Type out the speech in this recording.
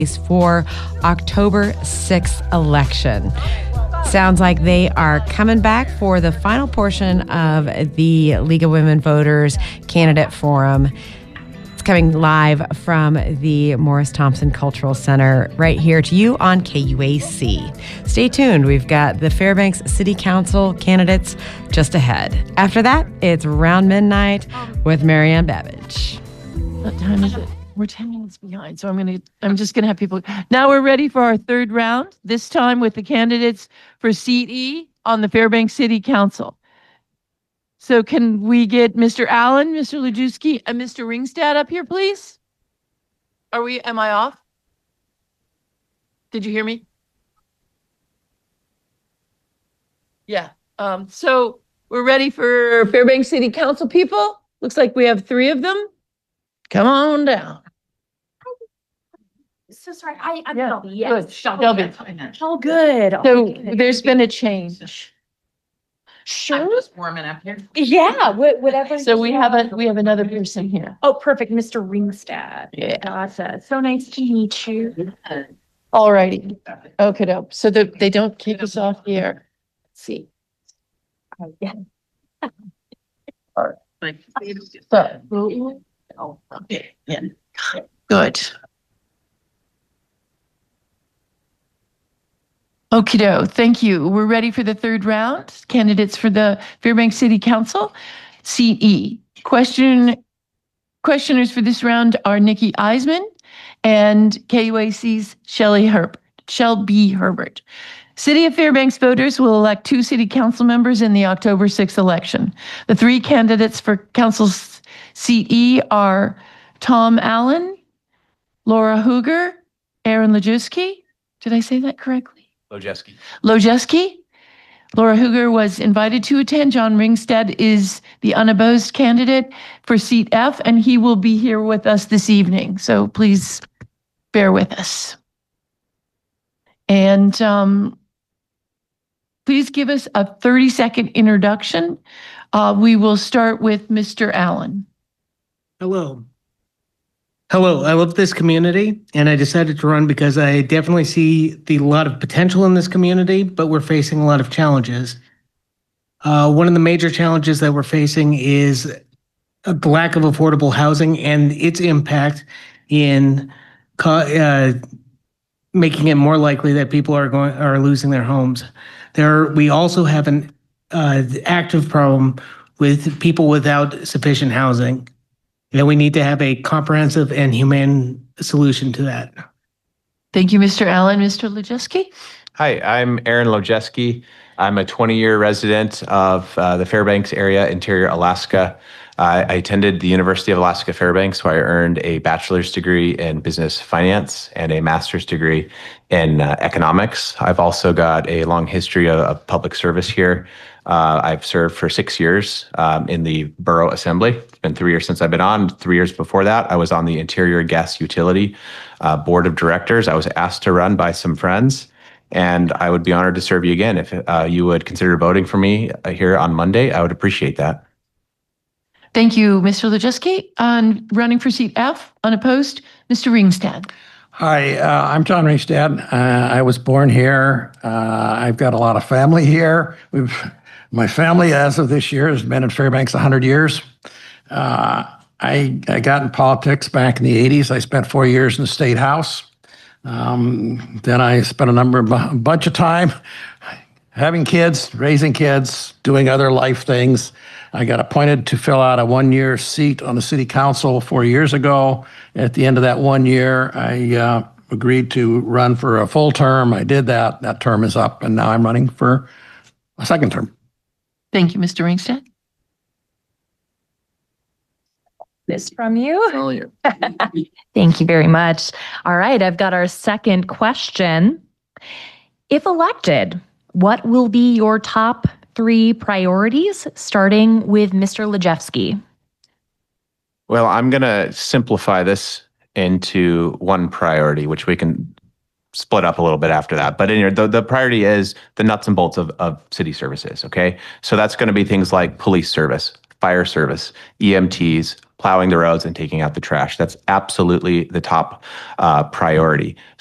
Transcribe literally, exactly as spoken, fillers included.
for October sixth election. Sounds like they are coming back for the final portion of the League of Women Voters Candidate Forum. It's coming live from the Morris Thompson Cultural Center right here to you on K U A C. Stay tuned. We've got the Fairbanks City Council candidates just ahead. After that, it's Round Midnight with Marianne Babbage. What time is it? We're ten minutes behind, so I'm gonna. I'm just gonna have people. Now we're ready for our third round. This time with the candidates for seat E on the Fairbanks City Council. So can we get Mister Allen, Mister Lejewski, and Mister Ringstad up here, please? Are we? Am I off? Did you hear me? Yeah. Um. So we're ready for Fairbanks City Council people. Looks like we have three of them. Come on down. So sorry, I, I'm Yeah, Shelby. Yes, good. Shelby. Shelby. Oh, good. So Okay. there's been a change. Sure. Just warming up here. Yeah, wha- whatever. So we have a, we have another person here. Oh, perfect, Mister Ringstad. Yeah. Gotcha. So nice to meet you. All righty. Okay, doke. So that they don't kick us off the air. Let's see. Oh, yeah. So. Oh, okay. Yeah. Good. Okie doke. Thank you. We're ready for the third round. Candidates for the Fairbanks City Council, seat E. Question, questioners for this round are Nikki Eisman and K U A C's Shelley Herbert, Shelby Herbert. City of Fairbanks voters will elect two city council members in the October sixth election. The three candidates for council seat E are Tom Allen, Laura Hooger, Aaron Lejewski. Did I say that correctly? Lojewski. Lojewski. Laura Hooger was invited to attend. John Ringstad is the unopposed candidate for seat F, and he will be here with us this evening. So please bear with us. And um, please give us a thirty second introduction. Uh, we will start with Mister Allen. Hello. Hello, I love this community and I decided to run because I definitely see the lot of potential in this community, but we're facing a lot of challenges. Uh, one of the major challenges that we're facing is a lack of affordable housing and its impact in uh, making it more likely that people are going are losing their homes. There, we also have an uh, active problem with people without sufficient housing. And we need to have a comprehensive and humane solution to that. Thank you, Mister Allen. Mister Lejewski? Hi, I'm Aaron Lojewski. I'm a twenty year resident of uh, the Fairbanks area, Interior Alaska. Uh, I attended the University of Alaska Fairbanks, where I earned a bachelor's degree in business finance and a master's degree in uh, economics. I've also got a long history of, of public service here. Uh, I've served for six years um, in the Borough Assembly. It's been three years since I've been on. Three years before that, I was on the Interior Gas Utility uh, Board of Directors. I was asked to run by some friends, and I would be honored to serve you again. If uh, you would consider voting for me here on Monday, I would appreciate that. Thank you, Mister Lejewski. On running for seat F, unopposed, Mister Ringstad. Hi, uh, I'm John Ringstad. Uh, I was born here. Uh, I've got a lot of family here. We've, my family, as of this year, has been in Fairbanks one hundred years. Uh, I, I got in politics back in the eighties. I spent four years in the State House. Um, then I spent a number of a bunch of time having kids, raising kids, doing other life things. I got appointed to fill out a one-year seat on the city council four years ago. At the end of that one year, I uh, agreed to run for a full term. I did that. That term is up, and now I'm running for a second term. Thank you, Mister Ringstad. This from you. Earlier. Thank you very much. All right, I've got our second question. If elected, what will be your top three priorities, starting with Mister Lejewski? Well, I'm going to simplify this into one priority, which we can split up a little bit after that. But in your, the, the priority is the nuts and bolts of, of city services, okay? So that's going to be things like police service, fire service, E M Ts, plowing the roads and taking out the trash. That's absolutely the top uh, priority.